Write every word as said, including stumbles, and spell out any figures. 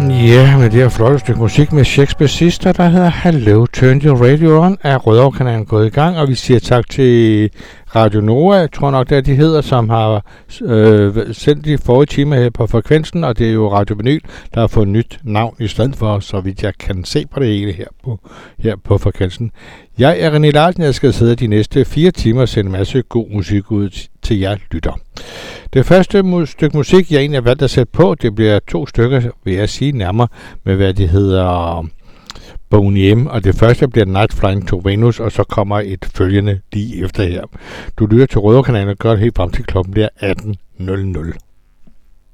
Ja, med det her flotte stykke musik med Shakespeare Sister, der hedder Hello, Turn Your Radio On, er Rødovre-kanalen gået i gang, og vi siger tak til Radio Nova, jeg tror nok det er de hedder, som har øh, sendt de forrige timer her på frekvensen, og det er jo Radio Vinyl, der har fået nyt navn i stedet for, så vidt jeg kan se på det hele her på, her på frekvensen. Jeg er René Larsen, jeg skal sidde de næste fire timer og sende en masse god musik ud til jer lytter. Det første mu- stykke musik, jeg egentlig har valgt at sætte på, det bliver to stykker, vil jeg sige nærmere, med hvad det hedder Boney M, og det første bliver Night Flying to Venus, og så kommer et følgende lige efter her. Du lytter til Rødovre-kanalen og gør det helt frem til klokken bliver atten nul nul.